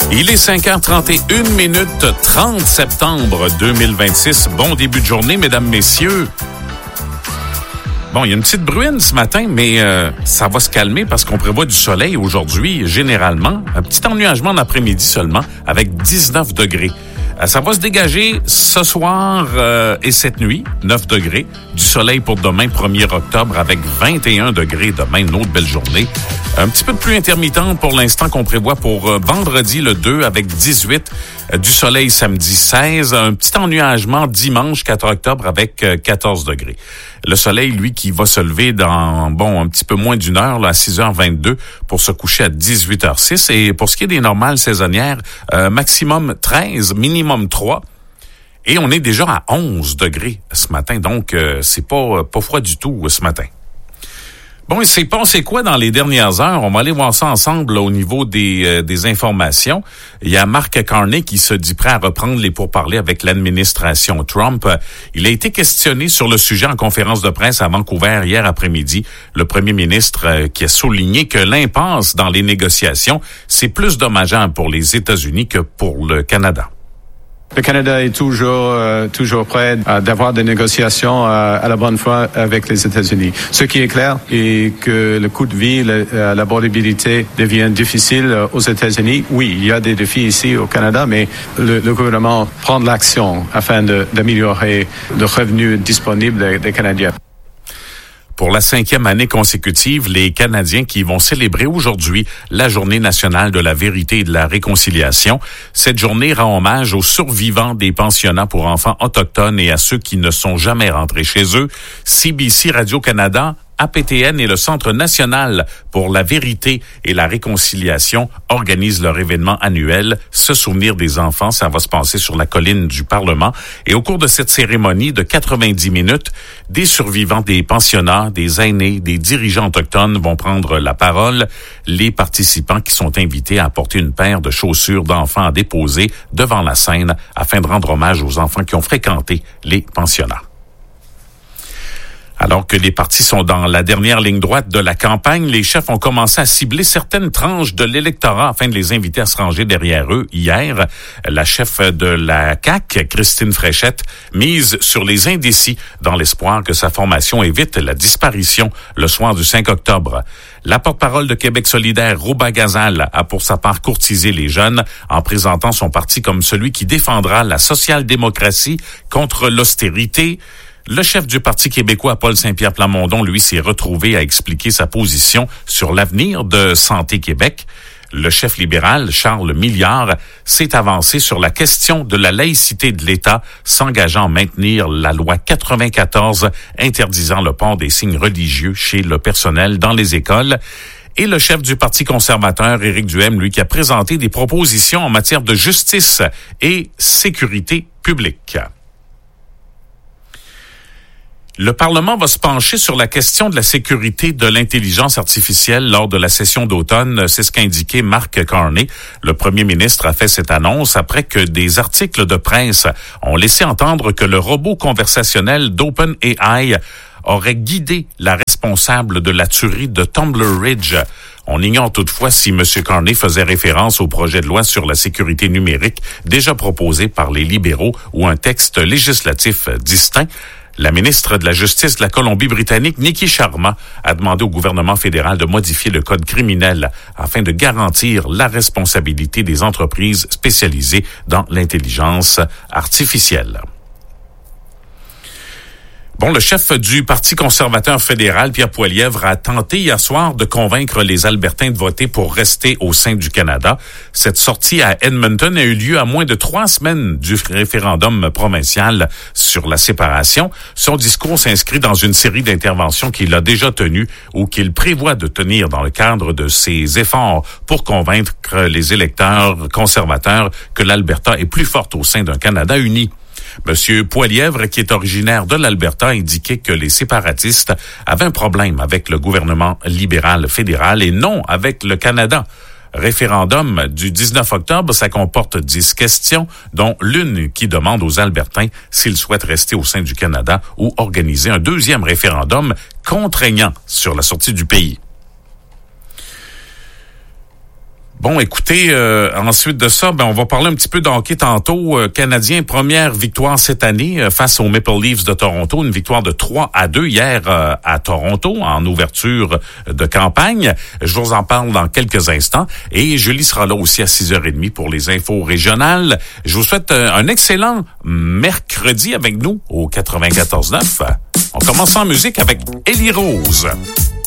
Il est 5h31, 30 septembre 2026. Bon début de journée, mesdames, messieurs. Bon, il y a une petite bruine ce matin, mais ça va se calmer parce qu'on prévoit du soleil aujourd'hui, généralement. Un petit ennuagement d'après-midi seulement, avec 19 degrés. Ça va se dégager ce soir et cette nuit, 9 degrés. Du soleil pour demain, 1er octobre, avec 21 degrés. Demain, une autre belle journée. Un petit peu de pluie intermittente pour l'instant qu'on prévoit pour vendredi le 2 avec 18. Du soleil samedi 16. Un petit ennuagement dimanche 4 octobre avec 14 degrés. Le soleil, lui, qui va se lever dans, un petit peu moins d'une heure, là, à 6h22 pour se coucher à 18h06. Et pour ce qui est des normales saisonnières, maximum 13, minimum 3. Et on est déjà à 11 degrés ce matin. Donc, c'est pas froid du tout ce matin. Bon, il s'est passé quoi dans les dernières heures? On va aller voir ça ensemble là, au niveau des informations. Il y a Mark Carney qui se dit prêt à reprendre les pourparlers avec l'administration Trump. Il a été questionné sur le sujet en conférence de presse à Vancouver hier après-midi. Le premier ministre qui a souligné que l'impasse dans les négociations, c'est plus dommageable pour les États-Unis que pour le Canada. Le Canada est toujours prêt d'avoir des négociations à la bonne foi avec les États-Unis. Ce qui est clair est que le coût de vie, l'abordabilité devient difficile aux États-Unis. Oui, il y a des défis ici au Canada, mais le gouvernement prend de l'action afin d'améliorer le revenu disponible des Canadiens. Pour la 5e année consécutive, les Canadiens qui vont célébrer aujourd'hui la Journée nationale de la vérité et de la réconciliation. Cette journée rend hommage aux survivants des pensionnats pour enfants autochtones et à ceux qui ne sont jamais rentrés chez eux. CBC Radio-Canada, APTN et le Centre national pour la vérité et la réconciliation organisent leur événement annuel. Se souvenir des enfants, ça va se passer sur la colline du Parlement. Et au cours de cette cérémonie de 90 minutes, des survivants des pensionnats, des aînés, des dirigeants autochtones vont prendre la parole. Les participants qui sont invités à apporter une paire de chaussures d'enfants à déposer devant la scène afin de rendre hommage aux enfants qui ont fréquenté les pensionnats. Alors que les partis sont dans la dernière ligne droite de la campagne, les chefs ont commencé à cibler certaines tranches de l'électorat afin de les inviter à se ranger derrière eux. Hier, la chef de la CAQ, Christine Fréchette, mise sur les indécis dans l'espoir que sa formation évite la disparition le soir du 5 octobre. La porte-parole de Québec solidaire, Rouba Gazal, a pour sa part courtisé les jeunes en présentant son parti comme celui qui défendra la social-démocratie contre l'austérité. Le chef du Parti québécois, Paul Saint-Pierre Plamondon, lui, s'est retrouvé à expliquer sa position sur l'avenir de Santé Québec. Le chef libéral, Charles Milliard, s'est avancé sur la question de la laïcité de l'État, s'engageant à maintenir la loi 94 interdisant le port des signes religieux chez le personnel dans les écoles. Et le chef du Parti conservateur, Éric Duhaime, lui, qui a présenté des propositions en matière de justice et sécurité publique. Le Parlement va se pencher sur la question de la sécurité de l'intelligence artificielle lors de la session d'automne. C'est ce qu'a indiqué Mark Carney. Le premier ministre a fait cette annonce après que des articles de presse ont laissé entendre que le robot conversationnel d'OpenAI aurait guidé la responsable de la tuerie de Tumbler Ridge. On ignore toutefois si M. Carney faisait référence au projet de loi sur la sécurité numérique déjà proposé par les libéraux ou un texte législatif distinct. La ministre de la Justice de la Colombie-Britannique, Nikki Sharma, a demandé au gouvernement fédéral de modifier le code criminel afin de garantir la responsabilité des entreprises spécialisées dans l'intelligence artificielle. Bon, le chef du Parti conservateur fédéral, Pierre Poilievre, a tenté hier soir de convaincre les Albertains de voter pour rester au sein du Canada. Cette sortie à Edmonton a eu lieu à moins de 3 semaines du référendum provincial sur la séparation. Son discours s'inscrit dans une série d'interventions qu'il a déjà tenues ou qu'il prévoit de tenir dans le cadre de ses efforts pour convaincre les électeurs conservateurs que l'Alberta est plus forte au sein d'un Canada uni. Monsieur Poilievre, qui est originaire de l'Alberta, a indiqué que les séparatistes avaient un problème avec le gouvernement libéral fédéral et non avec le Canada. Référendum du 19 octobre, ça comporte 10 questions, dont l'une qui demande aux Albertains s'ils souhaitent rester au sein du Canada ou organiser un deuxième référendum contraignant sur la sortie du pays. Bon, écoutez, ensuite de ça, on va parler un petit peu de hockey tantôt. Canadien, première victoire cette année face aux Maple Leafs de Toronto. Une victoire de 3-2 hier à Toronto en ouverture de campagne. Je vous en parle dans quelques instants. Et Julie sera là aussi à 6h30 pour les infos régionales. Je vous souhaite un excellent mercredi avec nous au 94.9. On commence en musique avec Élie Rose.